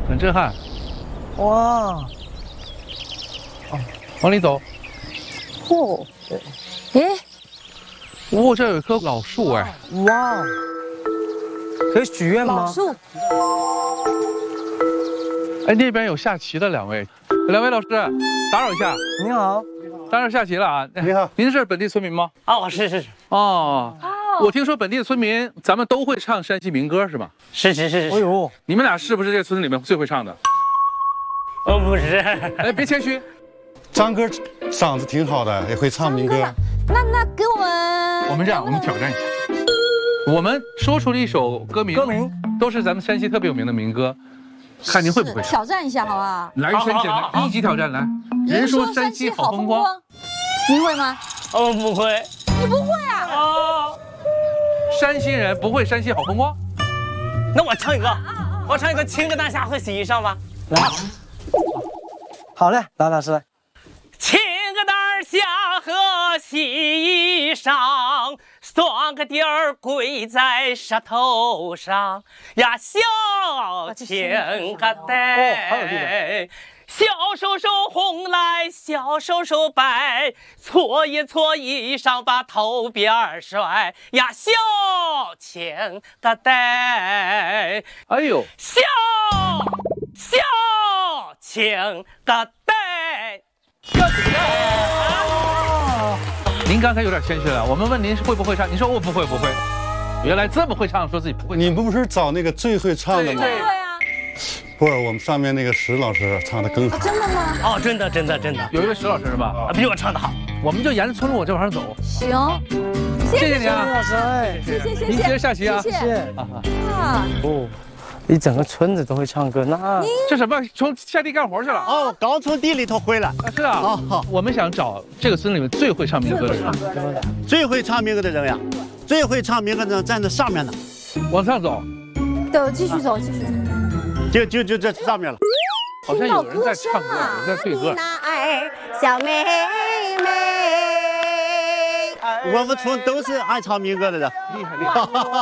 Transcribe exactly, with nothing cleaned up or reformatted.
很震撼。 哇！ 哦，往里走。 嚯！ 诶， 哦，这有一棵老树哎。 哇！可以许愿吗？ 老树。 哎，那边有下棋的两位，两位老师，打扰一下。 你好。 当然下棋了啊！ 你好， 您是本地村民吗？ 哦，是是是。 哦，我听说本地的村民咱们都会唱山西民歌是吗？ 是是是是。 哎呦， 你们俩是不是这个村子里面最会唱的？ 哦，不是。 哎，别谦虚。 张哥嗓子挺好的，也会唱民歌。 那那给我们， 我们这样，我们挑战一下，我们说出了一首歌名， 歌名都是咱们山西特别有名的民歌，看您会不会唱。 挑战一下好吧？ 来一首简单，一级挑战来。人说山西好风光。 你会吗？ 哦，不会。 你不会啊？ 哦， 山西人不会山西好风光。 那我唱一个，我唱一个《青个大虾和洗衣裳》吧。 来，好嘞，来老师来。 青个大虾和洗衣裳，双个点儿跪在舌头上呀，小青个呆。 小手手红来，小手手白，搓一搓衣裳，把头边儿甩呀，小青个呆， 哎呦， 小小青个呆，小青个呆。 您刚才有点谦虚了，我们问您是会不会唱，您说我不会不会，原来这么会唱，说自己不会。 你们不是找那个最会唱的吗？ 对啊。 不是，我们上面那个石老师唱的更好。 真的吗？ 哦，真的真的真的， 有一位石老师是吧？ 啊，比我唱的好。 我们就沿着村路这往上走。 行， 谢谢你啊， 老师，哎， 谢谢谢谢。 您接着下棋啊。 谢谢。 啊， 哦，一整个村子都会唱歌，那这什么？从下地干活去了？ 哦，刚从地里头回来。 啊，是啊。 哦， 我们想找这个村里面最会唱民歌的人。 最会唱民歌的人呀，最会唱民歌的人站在上面呢。 往上走。 对，继续走，继续走。 就就就这上面了， 好像有人在唱歌，有人在对歌。 小妹妹， 我们村都是爱唱民歌的人， 厉害厉害。